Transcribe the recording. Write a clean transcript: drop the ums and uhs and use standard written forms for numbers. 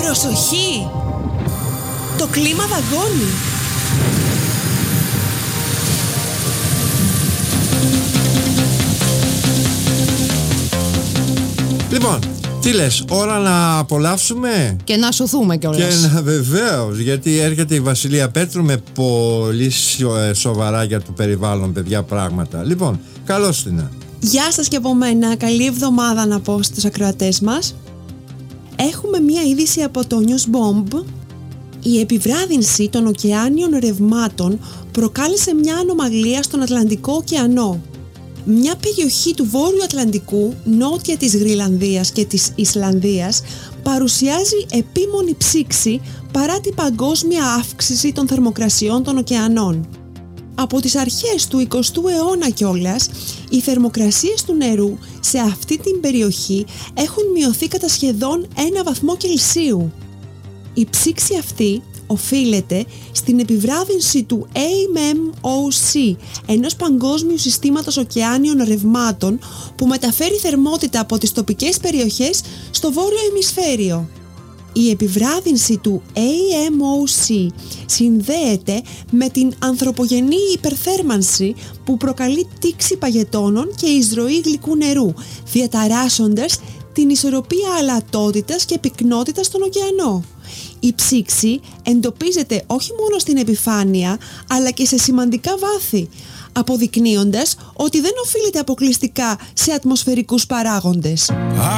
Προσοχή! Το κλίμα δαγκώνει. Λοιπόν, τι λες, ώρα να απολαύσουμε? Και να σωθούμε κιόλας. Και να, βεβαίως, γιατί έρχεται η Βασιλεία Πέτρου με πολύ σοβαρά για το περιβάλλον, παιδιά, πράγματα. Λοιπόν, καλώς την. Γεια σας και από μένα, καλή εβδομάδα να πω στους ακροατές μας. Έχουμε μία είδηση από το News Bomb. Η επιβράδυνση των ωκεάνιων ρευμάτων προκάλεσε μια ανομαλία στον Ατλαντικό ωκεανό. Μια περιοχή του Βόρειου Ατλαντικού, νότια της Γροιλανδίας και της Ισλανδίας, παρουσιάζει επίμονη ψήξη παρά την παγκόσμια αύξηση των θερμοκρασιών των ωκεανών. Από τις αρχές του 20ου αιώνα κιόλας, οι θερμοκρασίες του νερού σε αυτή την περιοχή έχουν μειωθεί κατά σχεδόν 1 βαθμό Κελσίου. Η ψήξη αυτή οφείλεται στην επιβράδυνση του AMOC, ενός παγκόσμιου συστήματος ωκεάνιων ρευμάτων που μεταφέρει θερμότητα από τις τοπικές περιοχές στο βόρειο ημισφαίριο. Η επιβράδυνση του AMOC συνδέεται με την ανθρωπογενή υπερθέρμανση που προκαλεί τήξη παγετώνων και εισρωή γλυκού νερού, διαταράσσοντας την ισορροπία αλατότητας και πυκνότητας στον ωκεανό. Η ψήξη εντοπίζεται όχι μόνο στην επιφάνεια, αλλά και σε σημαντικά βάθη, αποδεικνύοντας ότι δεν οφείλεται αποκλειστικά σε ατμοσφαιρικούς παράγοντες.